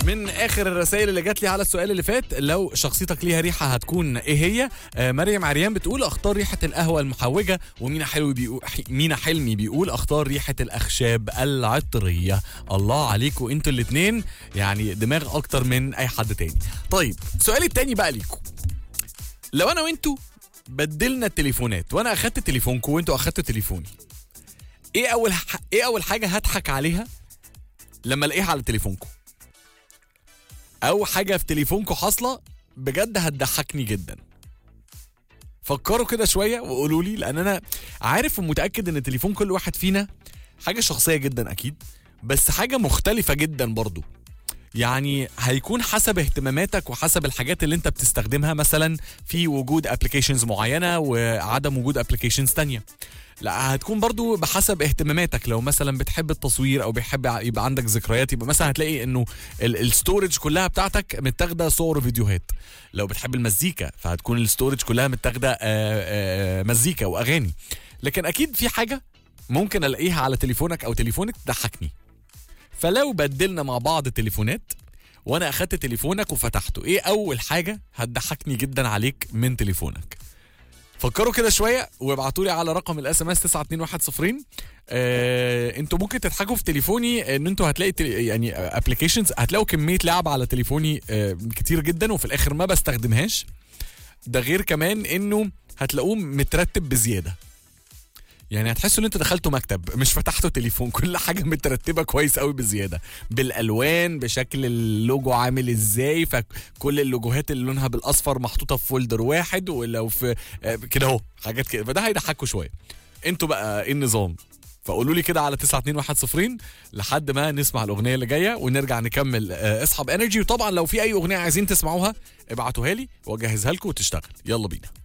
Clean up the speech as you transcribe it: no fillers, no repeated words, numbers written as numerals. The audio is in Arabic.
من اخر الرسائل اللي جات لي على السؤال اللي فات، لو شخصيتك ليها ريحه هتكون ايه هي؟ مريم عريان بتقول اختار ريحه القهوه المحوجه، مينا حلمي بيقول اختار ريحه الاخشاب العطريه. الله عليكم انتوا الاثنين، يعني دماغ اكتر من اي حد تاني. طيب سؤالي التاني بقى ليكم، لو انا وانتوا بدلنا التليفونات وانا اخدت تليفونكم وانتوا اخدتوا تليفوني، ايه اول حاجه هضحك عليها لما الاقيها على تليفونكم؟ او حاجه في تليفونكم حاصله بجد هتضحكني جدا. فكروا كده شويه وقولوا لي، لان انا عارف ومتاكد ان تليفون كل واحد فينا حاجه شخصيه جدا اكيد، بس حاجه مختلفه جدا برضو. يعني هيكون حسب اهتماماتك وحسب الحاجات اللي انت بتستخدمها، مثلا في وجود ابليكيشنز معينه وعدم وجود ابليكيشنز تانية. لا، هتكون برضو بحسب اهتماماتك. لو مثلا بتحب التصوير او بيحب يبقى عندك ذكريات، يبقى مثلا هتلاقي انه الستورج كلها بتاعتك متاخده صور وفيديوهات. لو بتحب المزيكا فهتكون الستورج كلها متاخده مزيكا واغاني. لكن اكيد في حاجه ممكن الاقيها على تليفونك او تليفونك تضحكني. فلو بدلنا مع بعض تليفونات وانا اخدت تليفونك وفتحته، ايه اول حاجه هتضحكني جدا عليك من تليفونك؟ فكروا كده شويه وابعتوا لي على رقم الاس ام اس 92110. انتوا ممكن تضحكوا في تليفوني ان انتوا هتلاقي يعني ابلكيشنز، هتلاقوا كميه لعب على تليفوني كتير جدا وفي الاخر ما بستخدمهاش. ده غير كمان انه هتلاقوه مترتب بزياده. يعني هتحسوا ان انتوا دخلتوا مكتب مش فتحتوا تليفون، كل حاجه مترتبه كويس قوي بزياده، بالالوان، بشكل اللوجو عامل ازاي، فكل اللوجوهات اللي لونها بالاصفر محطوطه في فولدر واحد، ولو في كده اهو حاجات كده، فده هيضحكوا شويه. انتوا بقى ايه النظام؟ فقولوا لي كده على 92110 لحد ما نسمع الاغنيه اللي جايه ونرجع نكمل اصحاب انرجي. وطبعا لو في اي اغنيه عايزين تسمعوها ابعتوها لي واجهزها لكم وتشتغل. يلا بينا.